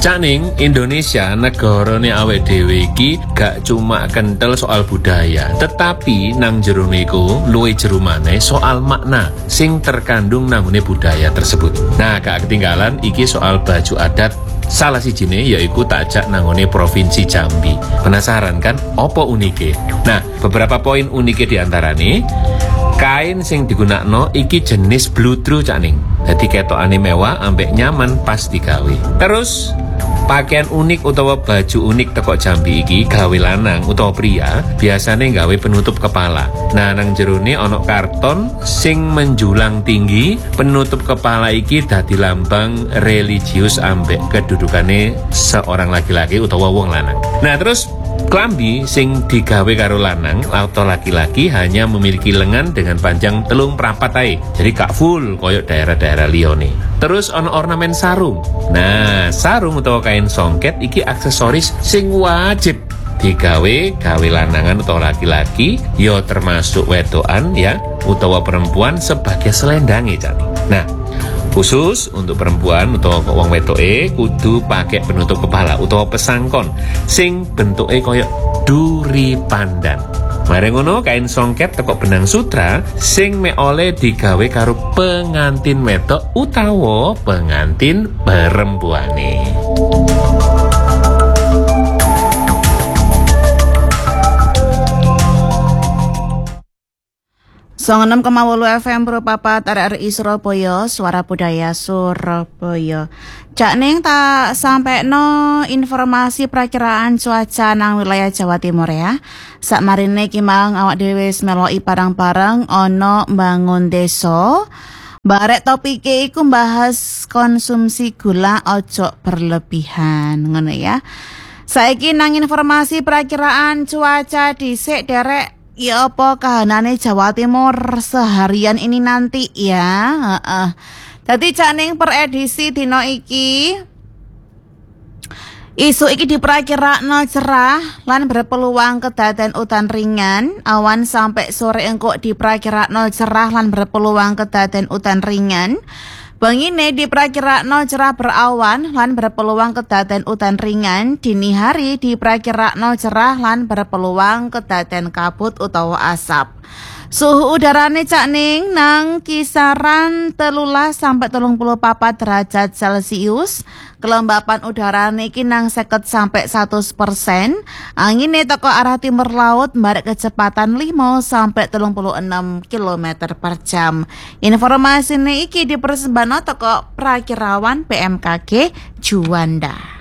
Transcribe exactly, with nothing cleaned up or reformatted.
Cak Ning, Indonesia negarane awake dhewe iki gak cuma kental soal budaya, tetapi nang jero niku luwih jero maneh soal makna sing terkandung nanggone budaya tersebut. Nah, gak ketinggalan iki soal baju adat salah sijine yaiku takjak nanggone Provinsi Jambi. Penasaran kan opo unike? Nah, beberapa poin unike diantarane kain sing digunakno iki jenis bludru Cak Ning. Dadi ketokane mewah ambek nyaman pas digawe. Terus pakaian unik utawa baju unik teko Jambi iki gawe lanang utawa pria biasane gawe penutup kepala. Nah, nang jerone ana karton sing menjulang tinggi, penutup kepala iki dadi lambang religius ambek kedudukane seorang laki-laki utawa wong lanang. Nah, terus klambi sing digawe karo lanang atau laki-laki hanya memiliki lengan dengan panjang telung prapat ae. Jadi gak full koyok daerah-daerah liyane. Terus ono ornamen sarung. Nah, sarung utawa kain songket iki aksesoris sing wajib digawe gawe lanangan atau laki-laki, yo termasuk wedokan ya, utawa perempuan sebagai selendange Cak. Nah, khusus untuk perempuan atau wong wedoke kudu pakai penutup kepala utawa pesangkon sing bentuke koyo duri pandan. Mare ngono kain songket teko benang sutra sing me oleh digawe karo pengantin wedok utawa pengantin perempuane. enam koma wolu F M Purwapat R R I Surabaya, Suara Budaya Surabaya. Cak Ning tak sampai no informasi perakiraan cuaca nang wilayah Jawa Timur ya. Sak marine ki mang awak dhewe wis meloki parang-parang ono bangun desa. Barek topike iku bahas konsumsi gula ojo berlebihan, ngono ya. Saiki nang informasi perakiraan cuaca dhisik derek. Ya apa kahanane Jawa Timur seharian ini nanti ya. Heeh. Dadi Cak Ning per edisi dina iki isu iki diperkirakan cerah lan berpeluang kedaden udan ringan. Awan sampai sore engko diperkirakan cerah lan berpeluang kedaden udan ringan. Bengine diperkirakan cerah berawan lan berpeluang kedaden udan ringan. Dini hari diperkirakan cerah lan berpeluang kedaden kabut utawa asap. Suhu udarane Cak Ning nang kisaran telulas sampai telung puluh papat derajat Celcius. Kelembapan udarane iki nang seket sampai seratus persen. Angine teko arah timur laut mbarek kecepatan lima sampai telung puluh enam kilometer per jam. Informasi iki dipersembahno teko Prakirawan B M K G Juanda.